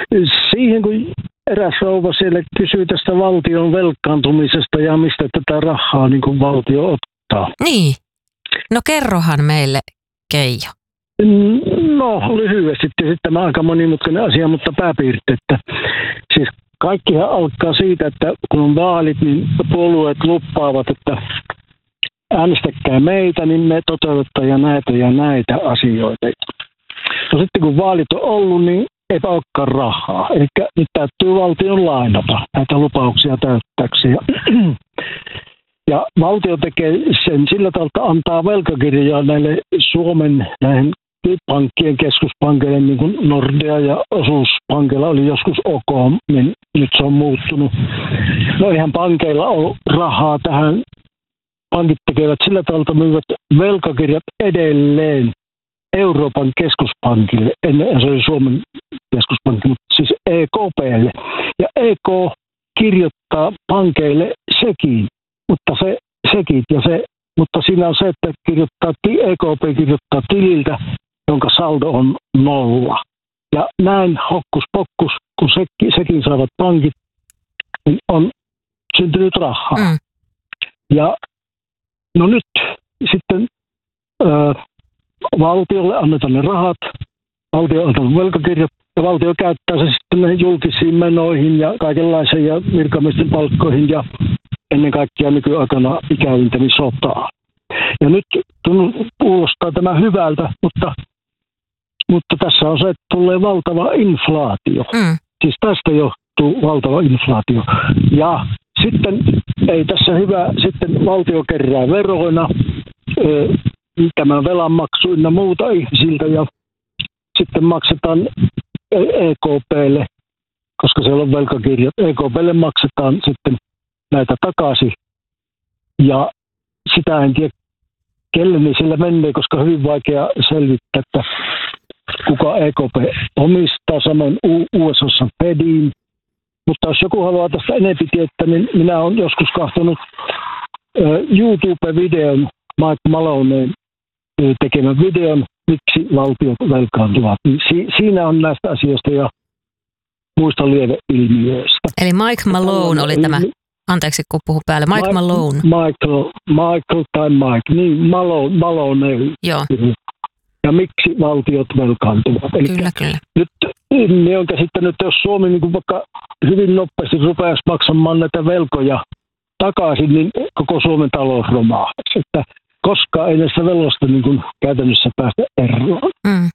siihen kun eräs rouva siellä kysyi tästä valtion velkaantumisesta ja mistä tätä rahaa niin kuin valtio ottaa. Niin. No kerrohan meille, Keijo. No lyhyesti tietysti tämä aika monimutkainen asia, mutta pääpiirteettä. Siis kaikkihan alkaa siitä, että kun on vaalit, niin puolueet luppaavat, että äänestäkää meitä, niin me toteutetaan ja näitä asioita. No sitten kun vaalit on ollut, niin eipä olekaan rahaa. Eli nyt täytyy valtion lainata näitä lupauksia täyttääkseen. Ja valtio tekee sen sillä tavalla, että antaa velkakirjaa näille Suomen näihin pankkien keskuspankeille, niin kuin Nordea ja osuuspankilla oli joskus OK, niin nyt se on muuttunut. No eihän pankeilla ole rahaa tähän. Pankit tekevät sillä tavalla, että myyvät velkakirjat edelleen Euroopan keskuspankille. Ennen se oli Suomen keskuspankki, mutta siis EKPlle. Ja EK kirjoittaa pankeille sekin, mutta siinä on se, että EKP kirjoittaa tililtä, jonka saldo on 0. Ja näin hokkus pokkus, kun sekin saavat pankit, niin on syntynyt rahaa. Ja no nyt sitten valtiolle annetaan ne rahat, valtio antaa velkakirjat ja valtio käyttää se sitten julkisiin menoihin ja kaikenlaisiin ja virkamiesten palkkoihin ja ennen kaikkea nykyaikana ikävintä niin sotaa. Ja nyt kuulostaa tämä hyvältä, mutta tässä on se, että tulee valtava inflaatio. Siis tästä johtuu valtava inflaatio. Ja sitten ei tässä hyvä, sitten valtio kerää veroina tämän velanmaksu ynnä muuta ihmisiltä ja sitten maksetaan EKPlle, koska siellä on velkakirjat. EKPlle maksetaan sitten näitä takaisin ja sitä en tiedä kelle niin sillä menee, koska on hyvin vaikea selvittää, että kuka EKP omistaa, samoin USAssa Fediin. Mutta jos joku haluaa tästä enemmän tietää, niin minä olen joskus katsonut YouTube-videon, Mike Maloneen tekemän videon, miksi valtiot velkaantuvat. Siinä on näistä asioista ja muista lieveilmiöistä. Eli Mike Malone oli tämä, anteeksi kun puhun päälle, Mike Malone. Michael tai Mike, niin Malone. Joo. Ja miksi valtiot velkaantuvat. Eli Kyllä. Nyt minä olen käsittänyt, että jos Suomi niin vaikka hyvin nopeasti rupeaisi maksamaan näitä velkoja takaisin, niin koko Suomen talous romahtaisi. Että koskaan ei näistä veloista niin käytännössä päästä eroon.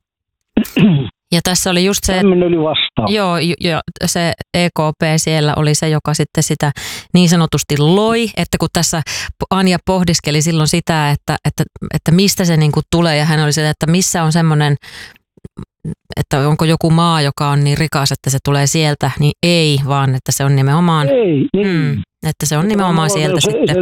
Ja tässä oli just se, tämmöinen oli vastaus. Joo, se EKP siellä oli se, joka sitten sitä niin sanotusti loi, että kun tässä Anja pohdiskeli silloin sitä, että mistä se niin kuin tulee, ja hän oli se, että missä on semmoinen, että onko joku maa, joka on niin rikas, että se tulee sieltä, niin ei, vaan että se on nimenomaan, että se on nimenomaan sieltä sitten.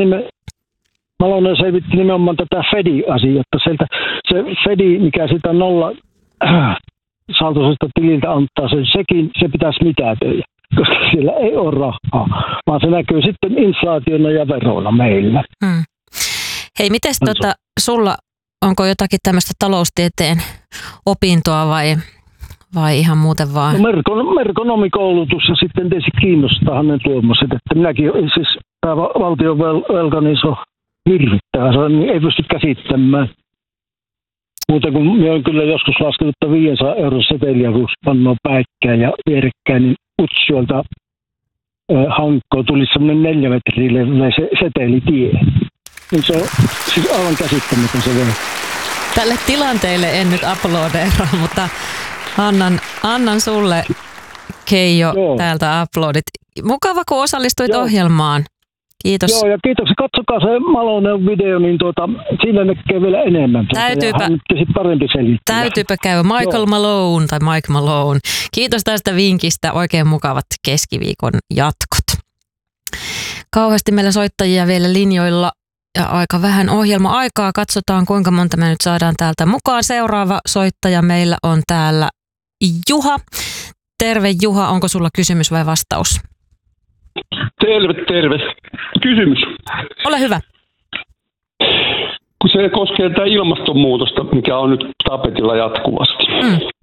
Malone selvitti nimenomaan tätä Fedi-asiaa, että sieltä se Fedi, mikä sitä nolla saltoisesta tililtä antaa sekin, se pitäisi mitätöidä, koska siellä ei ole rahaa, vaan se näkyy sitten inflaationa ja verona meillä. Hei, mites sulla, onko jotakin tämmöistä taloustieteen opintoa vai ihan muuten vaan? No, merkonomikoulutus ja sitten tietysti kiinnostaa hänen tuommoiset, että minäkin siis tämä valtion velka, niin se on hirvittää, ei pysty käsittämään. Muuten kun minä olen kyllä joskus laskenut, että 500 € seteliä, kun pannaan päikkään ja vierekkäin, niin Utsjoelta hankkoon tuli semmoinen 4 metriä se setelitie. Niin se on siis aivan käsittämätön se vielä. Tälle tilanteelle en nyt uploadeera, mutta annan sulle, Keijo, täältä uploadit. Mukava, kun osallistuit ohjelmaan. Kiitos. Joo, ja kiitoksia. Katsokaa se Malonen video, niin siinä näkee vielä enemmän. Täytyypä käydä. Michael Malone tai Mike Malone. Kiitos tästä vinkistä. Oikein mukavat keskiviikon jatkot. Kauheasti meillä soittajia vielä linjoilla ja aika vähän ohjelma-aikaa. Katsotaan, kuinka monta me nyt saadaan täältä mukaan. Seuraava soittaja meillä on täällä Juha. Terve Juha, onko sulla kysymys vai vastaus? Terve. Kysymys. Ole hyvä. Kun se koskee tätä ilmastonmuutosta, mikä on nyt tapetilla jatkuvasti.